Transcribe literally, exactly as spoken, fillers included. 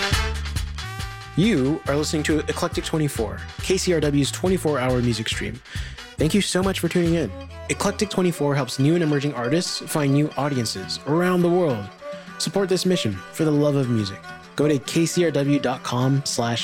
You are listening to Eclectic twenty-four, K C R W's twenty-four hour music stream. Thank you so much for tuning in. Eclectic twenty-four helps new and emerging artists find new audiences around the world. Support this mission for the love of music. Go to kcrw.com slash